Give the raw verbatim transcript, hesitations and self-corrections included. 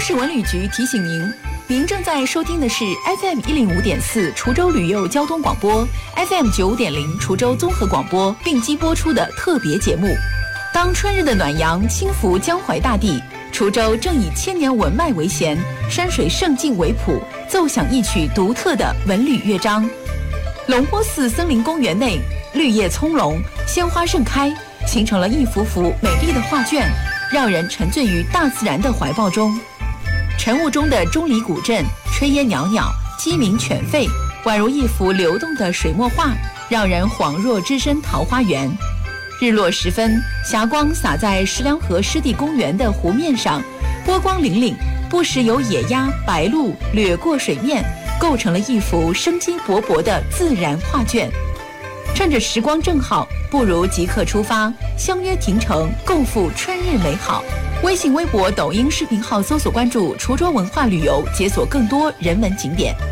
市文旅局提醒您，您正在收听的是 F M 一零五点四滁州旅游交通广播 ，F M 九五点零滁州综合广播并机播出的特别节目。当春日的暖阳轻拂江淮大地，滁州正以千年文脉为弦，山水胜境为谱，奏响一曲独特的文旅乐章。龙坡寺森林公园内，绿叶葱茏，鲜花盛开，形成了一幅幅美丽的画卷，让人沉醉于大自然的怀抱中。晨雾中的钟离古镇，炊烟袅袅，鸡鸣犬吠，宛如一幅流动的水墨画，让人恍若置身桃花源。日落时分，霞光洒在石梁河湿地公园的湖面上，波光粼粼，不时有野鸭、白鹭掠过水面，构成了一幅生机勃勃的自然画卷。趁着时光正好，不如即刻出发，相约亭城，共赴春日美好。微信、微博、抖音视频号搜索关注滁州文化旅游，解锁更多人文景点。